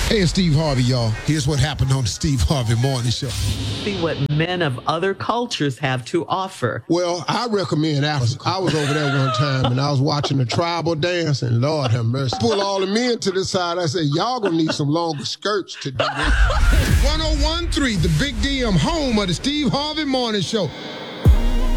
Hey, it's Steve Harvey, y'all. Here's what happened on the Steve Harvey Morning Show. See what men of other cultures have to offer. Well, I recommend Africa. I was over there one time, and I was watching the tribal dance, and Lord have mercy. Pull all the men to the side. I said, y'all gonna need some longer skirts to do this. 1013, the Big DM, home of the Steve Harvey Morning Show.